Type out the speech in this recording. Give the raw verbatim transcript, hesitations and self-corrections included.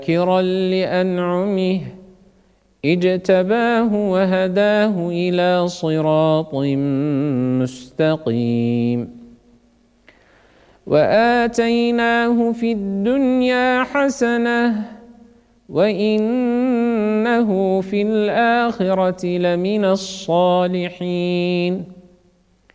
شاكرا لأنعمه اجتباه وهداه إلى صراط مستقيم وآتيناه في الدنيا حسنة وإنه في الآخرة لمن الصالحين